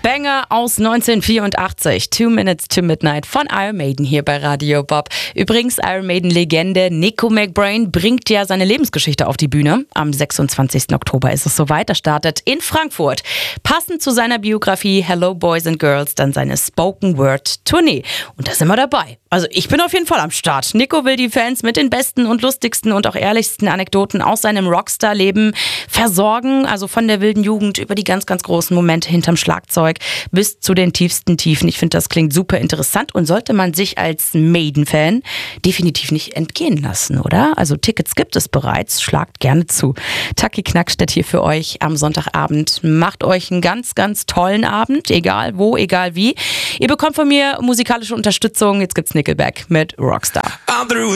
Banger aus 1984, 2 Minutes to Midnight von Iron Maiden hier bei Radio Bob. Übrigens, Iron Maiden-Legende Nico McBrain bringt ja seine Lebensgeschichte auf die Bühne. Am 26. Oktober ist es soweit. Er startet in Frankfurt. Passend zu seiner Biografie Hello Boys and Girls dann seine Spoken-Word-Tournee. Und da sind wir dabei. Also ich bin auf jeden Fall am Start. Nico will die Fans mit den besten und lustigsten und auch ehrlichsten Anekdoten aus seinem Rockstar-Leben versorgen. Also von der wilden Jugend über die ganz, ganz großen Momente hinterm Schlagzeug bis zu den tiefsten Tiefen. Ich finde, das klingt super interessant und sollte man sich als Maiden-Fan definitiv nicht entgehen lassen, oder? Also Tickets gibt es bereits. Schlagt gerne zu. Taki Knackstedt hier für euch am Sonntagabend. Macht euch einen ganz, ganz tollen Abend. Egal wo, egal wie. Ihr bekommt von mir musikalische Unterstützung. Jetzt gibt's Nickelback mit Rockstar.